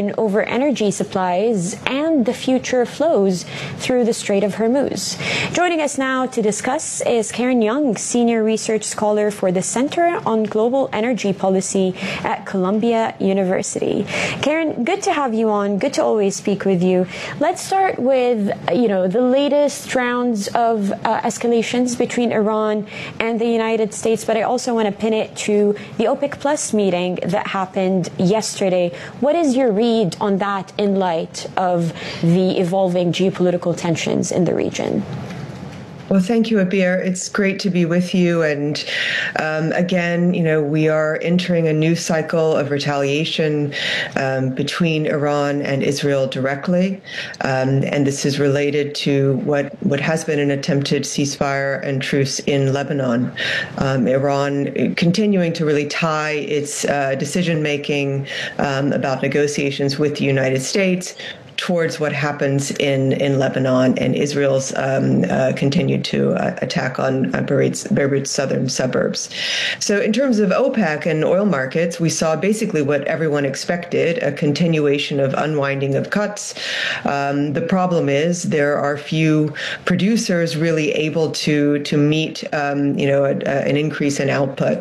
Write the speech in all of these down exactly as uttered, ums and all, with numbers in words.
concern over energy supplies and the future flows through the Strait of Hormuz. Joining us now to discuss is Karen Young, Senior Research Scholar for the Center on Global Energy Policy at Columbia University. Karen, good to have you on. Good to always speak with you. Let's start with, you know, the latest rounds of uh, escalations between Iran and the United States, but I also want to pin it to the OPEC Plus meeting that happened yesterday. What is your read on that in light of the evolving geopolitical tensions in the region? Well, thank you, Abir. It's great to be with you. And um, again, you know, we are entering a new cycle of retaliation um, between Iran and Israel directly. Um, and this is related to what, what has been an attempted ceasefire and truce in Lebanon. Um, Iran continuing to really tie its uh, decision-making um, about negotiations with the United States towards what happens in, in Lebanon and Israel's um, uh, continued to uh, attack on uh, Beirut's, Beirut's southern suburbs. So in terms of OPEC and oil markets, we saw basically what everyone expected, a continuation of unwinding of cuts. Um, the problem is there are few producers really able to to meet um, you know a, a, an increase in output.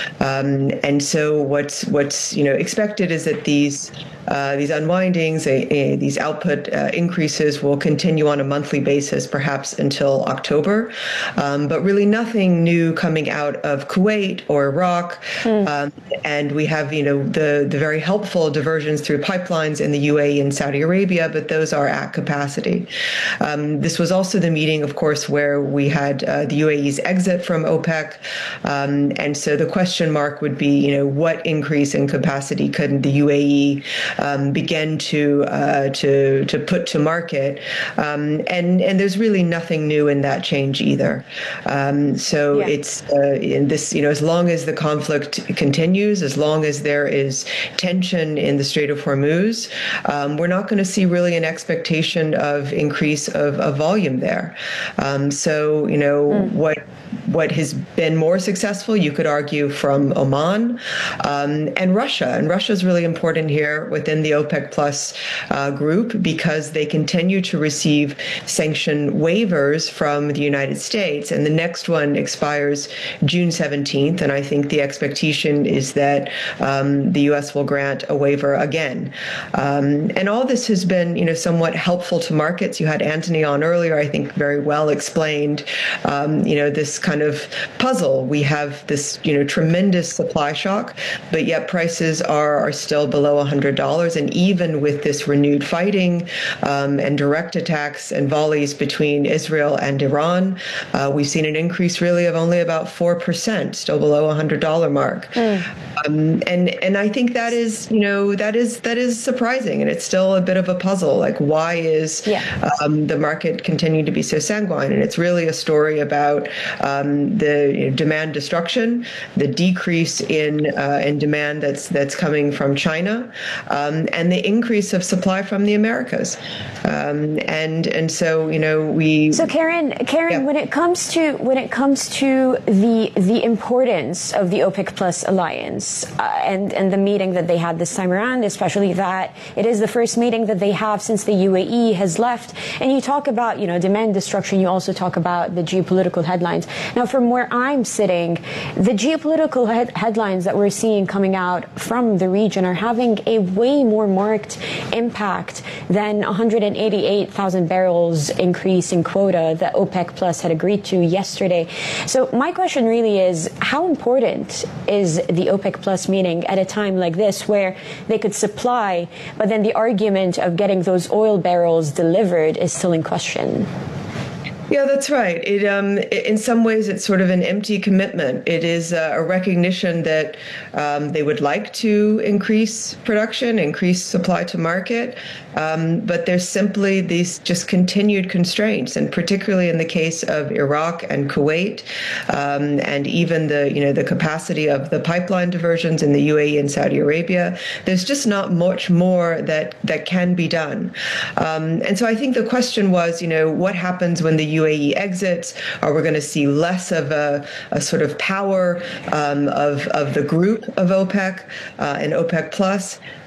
Um, and so what's what's you know expected is that these uh, these unwindings, a, a, these output Output uh, increases will continue on a monthly basis, perhaps until October. Um, but really nothing new coming out of Kuwait or Iraq. Mm. Um, and we have, you know, the, the very helpful diversions through pipelines in the U A E and Saudi Arabia, but those are at capacity. Um, this was also the meeting, of course, where we had uh, the U A E's exit from OPEC. Um, and so the question mark would be, you know, what increase in capacity could the U A E um, begin to uh, to to put to market, um, and and there's really nothing new in that change either. Um, so yeah. it's uh, in this, you know, as long as the conflict continues, as long as there is tension in the Strait of Hormuz, um, we're not going to see really an expectation of increase of, of volume there. Um, so you know mm. what. What has been more successful, you could argue, from Oman um, and Russia. And Russia is really important here within the OPEC Plus uh, group because they continue to receive sanction waivers from the United States. And the next one expires June seventeenth. And I think the expectation is that um, the U S will grant a waiver again. Um, and all this has been, you know, somewhat helpful to markets. You had Anthony on earlier, I think very well explained, um, you know, this kind of puzzle. We have this, you know, tremendous supply shock, but yet prices are, are still below one hundred dollars. And even with this renewed fighting um, and direct attacks and volleys between Israel and Iran, uh, we've seen an increase really of only about four percent, still below one hundred dollars mark. Mm. Um, and and I think that is, you know, that is that is surprising, and it's still a bit of a puzzle. Like, why is yeah. um, the market continuing to be so sanguine? And it's really a story about um, the you know, demand destruction, the decrease in uh, in demand that's that's coming from China, um, and the increase of supply from the Americas. Um, and and so you know we. So Karen, Karen, yeah. when it comes to when it comes to the the importance of the OPEC Plus alliance uh, and and the meeting that they had this time around, especially that it is the first meeting that they have since the U A E has left, and you talk about you know demand destruction, you also talk about the geopolitical headlines. Now, from where I'm sitting, the geopolitical head- headlines that we're seeing coming out from the region are having a way more marked impact than one hundred eighty-eight thousand barrels increase in quota that OPEC Plus had agreed to yesterday. So my question really is, how important is the OPEC Plus meeting at a time like this where they could supply, but then the argument of getting those oil barrels delivered is still in question? Yeah, that's right. It, um, in some ways, it's sort of an empty commitment. It is uh, a recognition that um, they would like to increase production, increase supply to market, um, but there's simply these just continued constraints, and particularly in the case of Iraq and Kuwait, um, and even the you know the capacity of the pipeline diversions in the U A E and Saudi Arabia. There's just not much more that that can be done, um, and so I think the question was, you know, what happens when the U A E exits? Are we going to see less of a, a sort of power um, of of the group of OPEC uh, and OPEC Plus?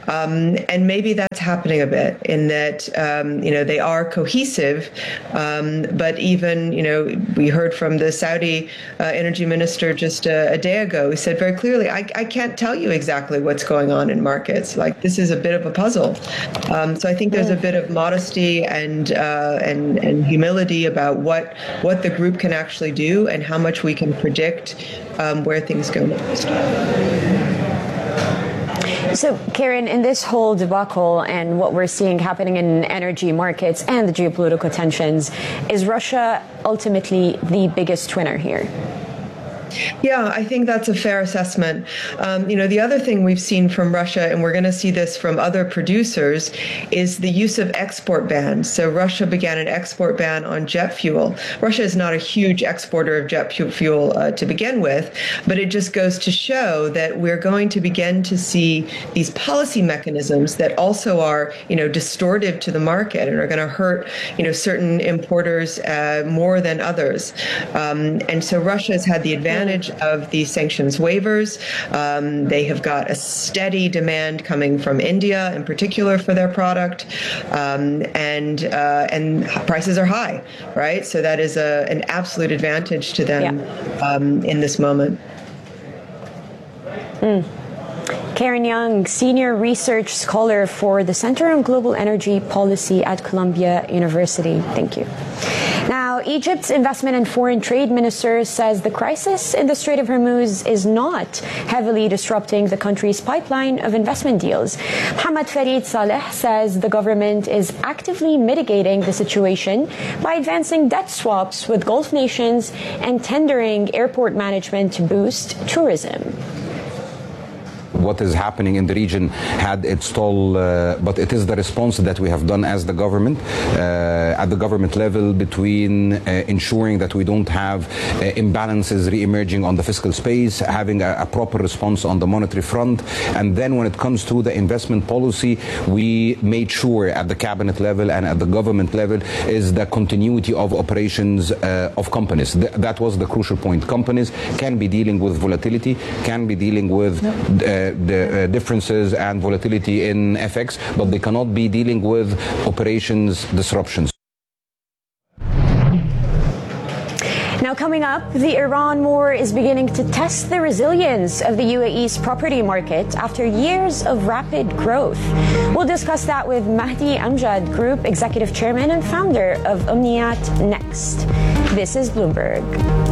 Um, and maybe that's happening a bit in that, um, you know, they are cohesive. Um, but even, you know, we heard from the Saudi uh, energy minister just a, a day ago, who said very clearly, I, I can't tell you exactly what's going on in markets. Like, this is a bit of a puzzle. Um, so I think there's a bit of modesty and, uh, and, and humility about what, what the group can actually do and how much we can predict um, where things go next. So, Karen, in this whole debacle and what we're seeing happening in energy markets and the geopolitical tensions, is Russia ultimately the biggest winner here? Yeah, I think that's a fair assessment. Um, you know, the other thing we've seen from Russia, and we're going to see this from other producers, is the use of export bans. So Russia began an export ban on jet fuel. Russia is not a huge exporter of jet fuel uh, to begin with, but it just goes to show that we're going to begin to see these policy mechanisms that also are, you know, distortive to the market and are going to hurt, you know, certain importers uh, more than others. Um, and so Russia has had the advantage of these sanctions waivers. Um, they have got a steady demand coming from India, in particular, for their product, um, and uh, and prices are high, right? So that is a, an absolute advantage to them yeah. um, in this moment. Mm. Karen Young, Senior Research Scholar for the Center on Global Energy Policy at Columbia University. Thank you. Now, Egypt's Investment and Foreign Trade Minister says the crisis in the Strait of Hormuz is not heavily disrupting the country's pipeline of investment deals. Mohammed Farid Saleh says the government is actively mitigating the situation by advancing debt swaps with Gulf nations and tendering airport management to boost tourism. What is happening in the region had its toll, uh, but it is the response that we have done as the government, uh, at the government level, between uh, ensuring that we don't have uh, imbalances re-emerging on the fiscal space, having a, a proper response on the monetary front, and then when it comes to the investment policy, we made sure at the cabinet level and at the government level is the continuity of operations uh, of companies. Th- that was the crucial point. Companies can be dealing with volatility, can be dealing with uh, the uh, differences and volatility in F X, but they cannot be dealing with operations disruptions. Now, coming up, the Iran war is beginning to test the resilience of the U A E's property market after years of rapid growth. We'll discuss that with Mahdi Amjad, Group Executive Chairman and founder of Omniat, next. This is Bloomberg.